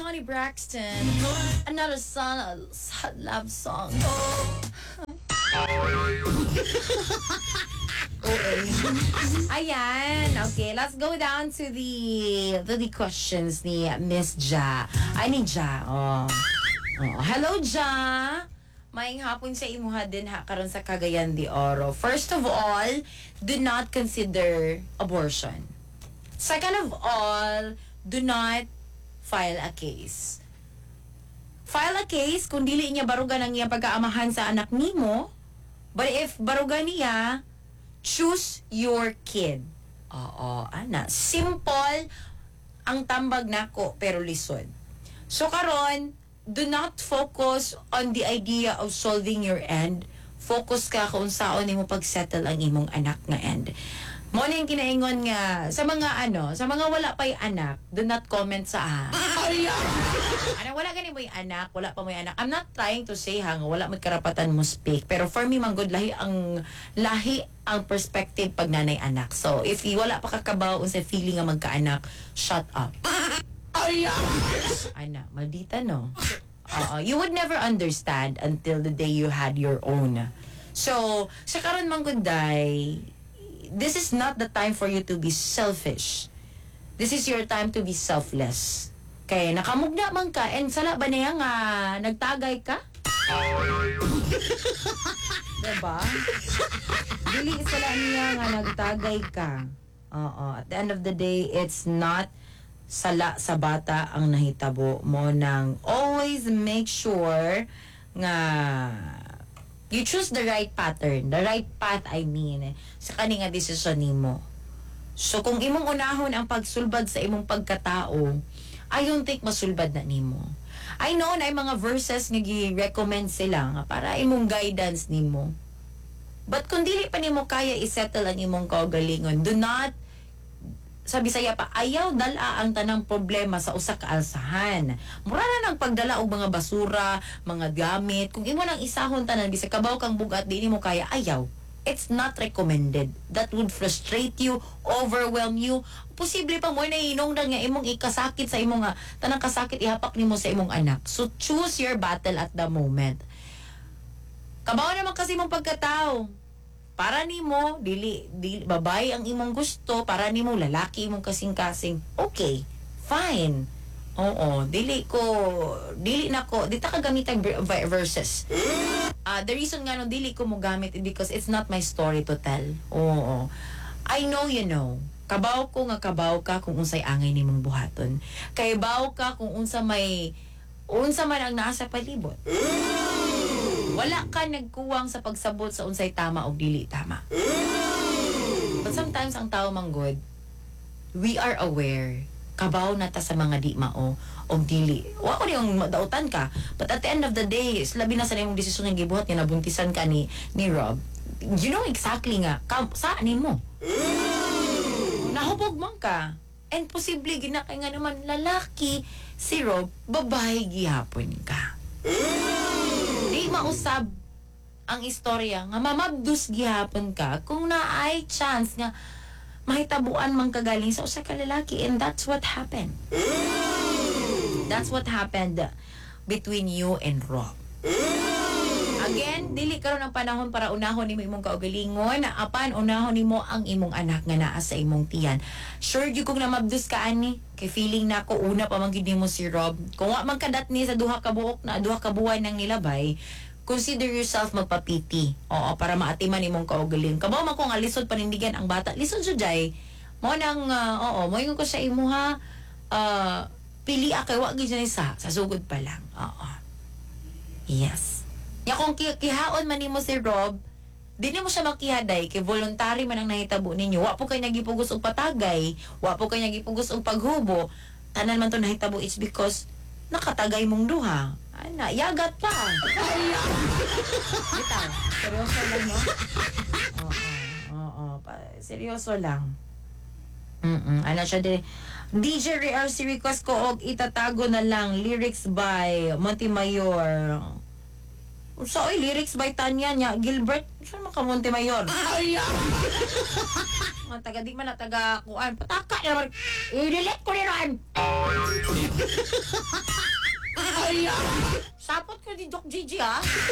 Toni Braxton. Another song, a love song. Ayan. Okay, let's go down to the questions ni Miss Ja. Ay, ni Ja. Hello, Ja. Maayong hapon sa imuha din ha karon sa Cagayan de Oro. First of all, do not consider abortion. Second of all, do not file a case. File a case kung dili niya barugan ang iyang pagkaamahan sa anak nimo. But if barugan niya, choose your kid. Oo, ana. Simple ang tambag nako pero lisod. So karon, do not focus on the idea of solving your end. Focus ka kung saan nimo pag-settle ang imong anak nga end. Mo na yung kinaingon nga sa mga wala pa'y anak, do not comment sa wala gani mo yung anak, wala pa mo yung anak. I'm not trying to say nga wala may karapatan mo speak, pero for me man good lahi ang perspective pag nanay anak. So if wala pa kakabaw sa feeling nga magkaanak, shut up. Ana, maldita no. You would never understand until the day you had your own. So, sa karon man good day, this is not the time for you to be selfish. This is your time to be selfless. Kaya nakamugna man ka, and sala ba niya nga nagtagay ka? Diba? Dili sala niya nga nagtagay ka. At the end of the day, it's not sala sa bata ang nahitabo mo nang always make sure nga you choose the right pattern, the right path sa kani nga desisyon nimo. So kung imong unahon ang pagsulbad sa imong pagkatao, I don't think masulbad na nimo. I know na mga verses nga gi-recommend sila nga para imong guidance nimo. But kung dili pa nimo kaya i-settle ang imong kaugalingon, do not, sa Bisaya pa, ayaw dala ang tanang problema sa usa ka alsahan. Mura na ng pagdala og mga basura, mga gamit. Kung imo nang isahon tanan bisag kabaw kang bugat di nimo kaya, ayaw. It's not recommended. That would frustrate you, overwhelm you. Posible pa mo na inongdang nga imong ikasakit sa imong tanang kasakit ihapak nimo sa imong anak. So choose your battle at the moment. Kabaw naman kasi imong pagkatao. Para nimo dili babae ang imong gusto, para nimo lalaki imong kasing-kasing. Okay, fine. Dili nako dita ka gamitan verses. The reason nga no dili ko mo gamit is because it's not my story to tell. I know you know. Kabaw ko nga kabaw ka kung unsay angay nimong buhaton. Kay baw ka kung unsa man ang naa sa palibot. Wala ka nagkuwang sa pagsabot sa unsay tama o dili tama. But sometimes ang tao manggod, we are aware. Kabaw na ta sa mga di mao o dili. Wa ko yung madautan ka. But at the end of the day, labi na sa imong desisyon nga gibuhat nga nabuntisan ka ni Rob. You know exactly nga saan nimo. Nahubog man ka. And posible ginakay nga naman lalaki si Rob, babae gihapon ka. Di mausab ang istorya nga mamabdus gihapon ka kung naay chance nga mahitabuan man kagaling sa usa ka lalaki, and that's what happened. That's what happened between you and Rob. Again, dili karon ang panahon para unahon nimo imong kaugalingon, apan unahon nimo ang imong anak nga naa sa imong tiyan. Sure gyud kung namabdus ka ani, kay feeling nako una pa man gid nimo si Rob. Kung wa man kadat ni sa duha ka buwan nang nilabay, consider yourself magpapiti. Para maatiman imong kaugaling. Kabaw man ko nga lisod panindigan ang bata. Lisod jud jay. Mo nang moingon ko sa imuha, pili kay wa gyud sa sugod pa lang. Yes. Ya kung kihaon man nimo si Rob, di mo siya makihaday kay voluntary man ang nahitabo ninyo. Wa po kay nagipugos og patagay, wa po kay nagipugos og paghubo. Tanan man to nahitabo, it's because nakatagay mong duha. Ana, yagat pa. Bitaw, seryoso lang no? Seryoso lang. Ano siya DJ RC request ko og itatago na lang lyrics by Montemayor. So, lyrics by Tanya niya, Gilbert, saan maka Montemayor? Mga taga, di man na taga kuan. Pataka naman, i-delete ko rin. Ay, sapot ko ni Doc Gigi, ha?